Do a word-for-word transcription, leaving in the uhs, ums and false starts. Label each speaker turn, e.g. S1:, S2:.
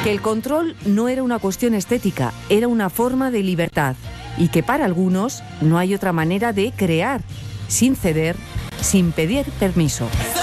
S1: Que el control no era una cuestión estética, era una forma de libertad y que para algunos no hay otra manera de crear, sin ceder, sin pedir permiso.